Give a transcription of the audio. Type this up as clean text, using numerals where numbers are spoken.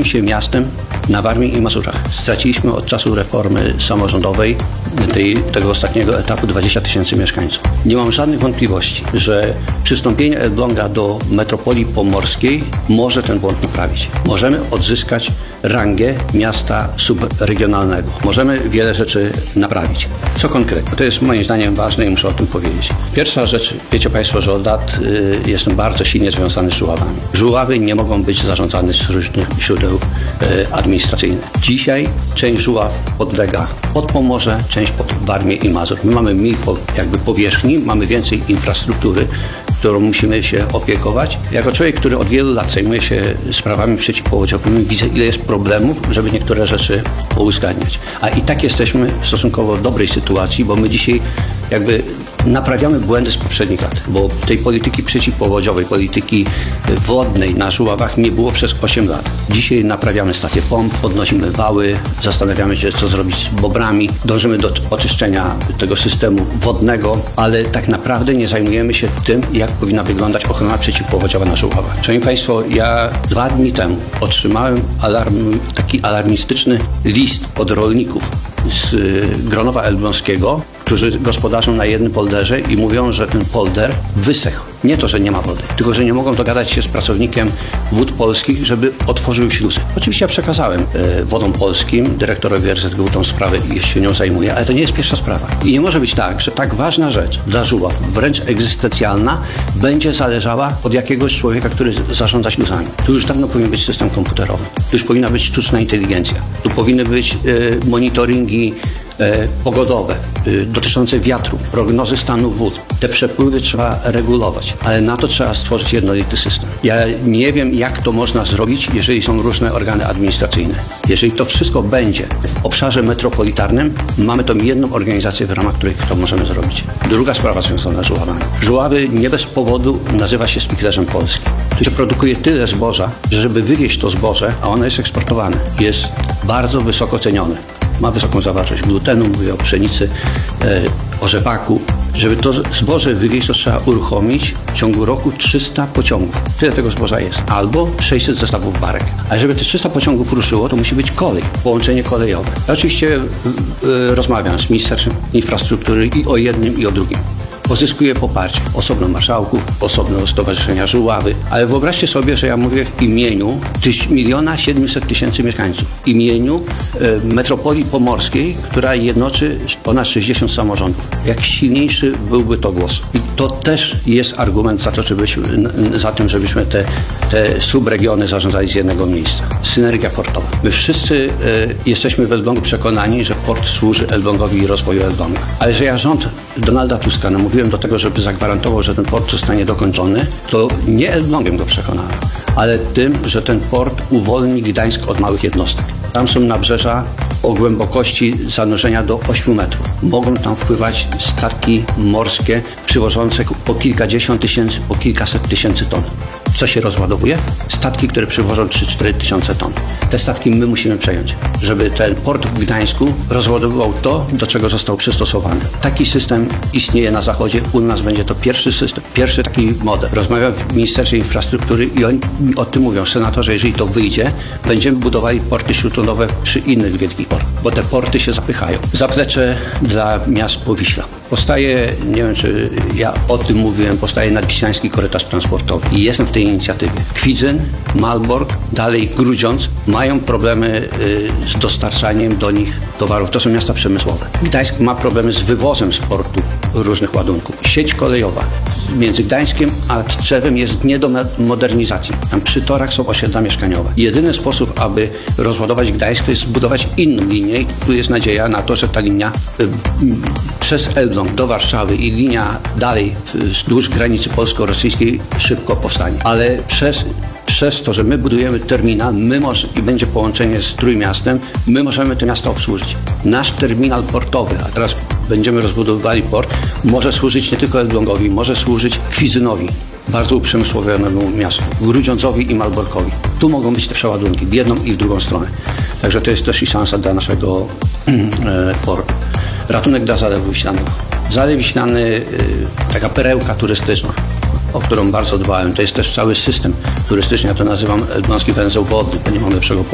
staliśmy się miastem na Warmii i Mazurach. Straciliśmy od czasu reformy samorządowej tego ostatniego etapu 20 000 mieszkańców. Nie mam żadnych wątpliwości, że przystąpienie Elbląga do metropolii pomorskiej może ten błąd naprawić. Możemy odzyskać rangę miasta subregionalnego. Możemy wiele rzeczy naprawić. Co konkretnie? To jest moim zdaniem ważne i muszę o tym powiedzieć. Pierwsza rzecz, wiecie Państwo, że od lat jestem bardzo silnie związany z Żuławami. Żuławy nie mogą być zarządzane z różnych źródeł administracyjnych. Dzisiaj część Żuław podlega pod Pomorze, część pod Warmię i Mazur. My mamy mniej powierzchni, mamy więcej infrastruktury, którą musimy się opiekować. Jako człowiek, który od wielu lat zajmuje się sprawami przeciwpowodziowymi, widzę, ile jest problemów, żeby niektóre rzeczy uwzględniać. A i tak jesteśmy w stosunkowo dobrej sytuacji, bo my dzisiaj naprawiamy błędy z poprzednich lat, bo tej polityki przeciwpowodziowej, polityki wodnej na Żuławach nie było przez 8 lat. Dzisiaj naprawiamy stacje pomp, podnosimy wały, zastanawiamy się, co zrobić z bobrami, dążymy do oczyszczenia tego systemu wodnego, ale tak naprawdę nie zajmujemy się tym, jak powinna wyglądać ochrona przeciwpowodziowa na Żuławach. Szanowni Państwo, ja 2 dni temu otrzymałem taki alarmistyczny list od rolników z Gronowa Elbląskiego, którzy gospodarzą na jednym polderze i mówią, że ten polder wysechł. Nie to, że nie ma wody, tylko że nie mogą dogadać się z pracownikiem Wód Polskich, żeby otworzył śluzy. Oczywiście ja przekazałem Wodom Polskim, dyrektorowi RZGU tą sprawę i się nią zajmuje, ale to nie jest pierwsza sprawa. I nie może być tak, że tak ważna rzecz dla Żuław, wręcz egzystencjalna, będzie zależała od jakiegoś człowieka, który zarządza śluzami. Tu już dawno powinien być system komputerowy. Tu już powinna być sztuczna inteligencja. Tu powinny być monitoringi pogodowe, dotyczące wiatrów, prognozy stanu wód. Te przepływy trzeba regulować, ale na to trzeba stworzyć jednolity system. Ja nie wiem, jak to można zrobić, jeżeli są różne organy administracyjne. Jeżeli to wszystko będzie w obszarze metropolitarnym, mamy tą jedną organizację, w ramach której to możemy zrobić. Druga sprawa związana z Żuławami. Żuławy nie bez powodu nazywa się spichlerzem Polski. Tu się produkuje tyle zboża, że żeby wywieźć to zboże, a ono jest eksportowane, jest bardzo wysoko cenione. Ma wysoką zawartość glutenu, mówię o pszenicy, o rzepaku. Żeby to zboże wywieźć, to trzeba uruchomić w ciągu roku 300 pociągów. Tyle tego zboża jest. Albo 600 zestawów barek. A żeby te 300 pociągów ruszyło, to musi być kolej, połączenie kolejowe. Ja oczywiście rozmawiam z Ministerstwem Infrastruktury i o jednym, i o drugim. Pozyskuję poparcie. Osobno marszałków, osobno Stowarzyszenia Żuławy. Ale wyobraźcie sobie, że ja mówię w imieniu 1 700 000 mieszkańców. W imieniu metropolii pomorskiej, która jednoczy ponad 60 samorządów. Jak silniejszy byłby to głos. I to też jest argument za tym, żebyśmy te subregiony zarządzali z jednego miejsca. Synergia portowa. My wszyscy jesteśmy w Elblągu przekonani, że port służy Elblągowi i rozwoju Elbląga. Ale że ja rząd Donalda Tuska namówiłem do tego, żeby zagwarantował, że ten port zostanie dokończony, to nie Elblągiem go przekonałem, ale tym, że ten port uwolni Gdańsk od małych jednostek. Tam są nabrzeża o głębokości zanurzenia do 8 metrów. Mogą tam wpływać statki morskie przywożące po kilkadziesiąt tysięcy, po kilkaset tysięcy ton. Co się rozładowuje? Statki, które przywożą 3-4 tysiące ton. Te statki my musimy przejąć, żeby ten port w Gdańsku rozładowywał to, do czego został przystosowany. Taki system istnieje na zachodzie, u nas będzie to pierwszy system, pierwszy taki model. Rozmawiam w Ministerstwie Infrastruktury i oni o tym mówią, senatorzy, jeżeli to wyjdzie, będziemy budowali porty śródlądowe przy innych wielkich portach, bo te porty się zapychają. Zaplecze dla miast Powiśla. Powstaje, nie wiem czy ja o tym mówiłem, powstaje nadwiślański korytarz transportowy i jestem w tej inicjatywie. Kwidzyn, Malbork, dalej Grudziądz mają problemy z dostarczaniem do nich towarów. To są miasta przemysłowe. Gdańsk ma problemy z wywozem z portu różnych ładunków. Sieć kolejowa między Gdańskiem a Tczewem jest nie do modernizacji. Tam przy torach są osiedla mieszkaniowe. Jedyny sposób, aby rozładować Gdańsk, to jest zbudować inną linię i tu jest nadzieja na to, że ta linia przez Elbląg do Warszawy i linia dalej wzdłuż granicy polsko-rosyjskiej szybko powstanie. Ale przez to, że my budujemy terminal, i będzie połączenie z Trójmiastem, my możemy to miasto obsłużyć. Nasz terminal portowy, a teraz będziemy rozbudowywali port, może służyć nie tylko Elblągowi, może służyć Kwidzynowi, bardzo uprzemysłowionemu miastu, Grudziądzowi i Malborkowi. Tu mogą być te przeładunki w jedną i w drugą stronę. Także to jest też i szansa dla naszego portu. Ratunek dla Zalewu Wiślanego. Zalew Wiślany, taka perełka turystyczna, o którą bardzo dbałem. To jest też cały system turystyczny, ja to nazywam Elbląski Węzeł Wodny, bo nie mam lepszego